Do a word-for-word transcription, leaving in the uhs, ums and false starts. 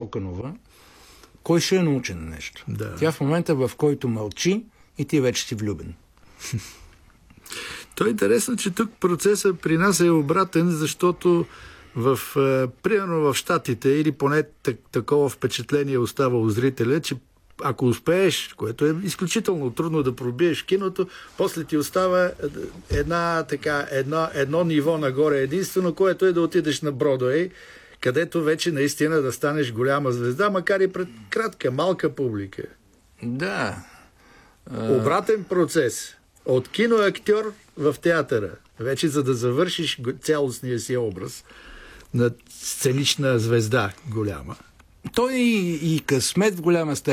Соканова, кой ще е научен на нещо? Да. Тя в момента, в който мълчи, и ти вече си влюбен. То е интересно, че тук процесът при нас е обратен, защото в, е, примерно в Щатите, или поне так, такова впечатление остава у зрителя, че ако успееш, което е изключително трудно да пробиеш киното, после ти остава една, така, едно, едно ниво нагоре единствено, което е да отидеш на Бродуей, където вече наистина да станеш голяма звезда, макар и пред кратка, малка публика. Да. Обратен процес. От киноактьор в театъра. Вече за да завършиш цялостния си образ на сценична звезда голяма. Той и, и късмет в голяма степен.